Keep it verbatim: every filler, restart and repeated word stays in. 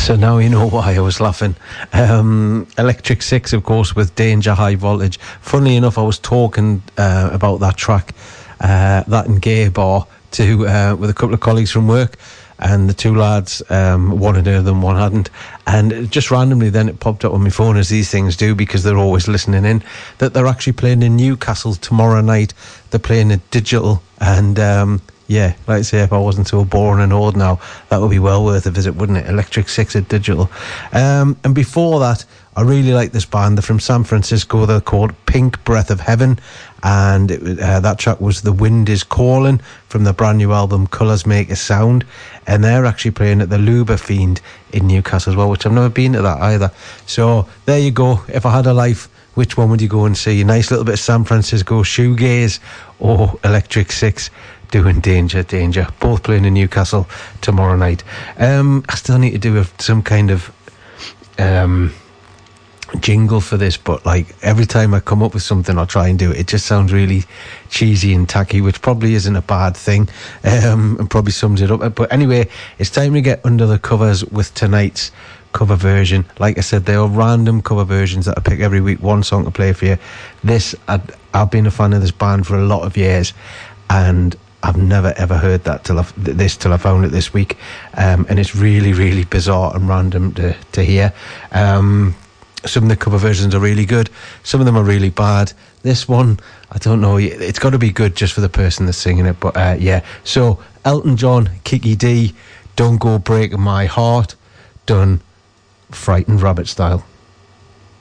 So now you know why I was laughing. Um, Electric Six, of course, with Danger High Voltage. Funnily enough, I was talking uh, about that track, uh, that in Gay Bar, to uh, with a couple of colleagues from work, and the two lads, um, one had heard them, one hadn't, and just randomly then it popped up on my phone, as these things do, because they're always listening in, that they're actually playing in Newcastle tomorrow night. They're playing it digital, and um, yeah, like I say, if I wasn't so boring and old now, that would be well worth a visit, wouldn't it? Electric Six at digital. Um, and before that, I really like this band. They're from San Francisco. They're called Pink Breath of Heaven, and it, uh, that track was The Wind Is Calling from the brand new album Colours Make a Sound, and they're actually playing at the Luber Fiend in Newcastle as well, which I've never been to that either. So there you go. If I had a life, which one would you go and see? A nice little bit of San Francisco shoegaze or Electric Six doing Danger, Danger, both playing in Newcastle tomorrow night. Um, I still need to do a, some kind of um, jingle for this, but like every time I come up with something or try and do it, it just sounds really cheesy and tacky, which probably isn't a bad thing, um, and probably sums it up. But anyway, it's time to get under the covers with tonight's cover version. Like I said, they are random cover versions that I pick every week, one song to play for you. This, I'd, I've been a fan of this band for a lot of years, and I've never ever heard that till I've, this till I found it this week, um, and it's really really bizarre and random to to hear. Um, some of the cover versions are really good, some of them are really bad. This one, I don't know, it's got to be good just for the person that's singing it. But uh, yeah, so Elton John, Kiki D, Don't Go Breaking My Heart, done Frightened Rabbit style.